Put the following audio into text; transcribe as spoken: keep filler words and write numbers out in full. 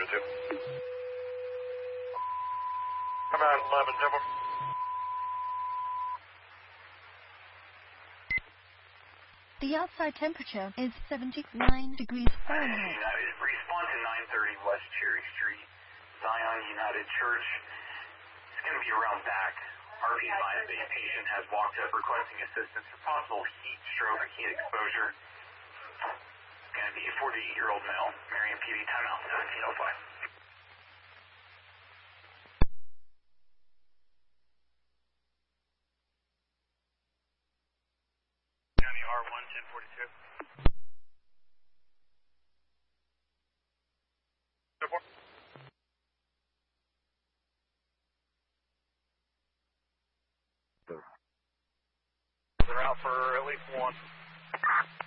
forty-two. Come on, eleven, Jumbo. The outside temperature is seventy-nine degrees Fahrenheit. United, respond to nine thirty West Cherry Street, Zion United Church. It's going to be around back. R P advised the patient has walked up requesting assistance for possible heat stroke or heat exposure. It's going to be a forty-eight-year-old male. Marion P D timeout seventeen oh five. County R one, ten forty-two. They're out for at least one.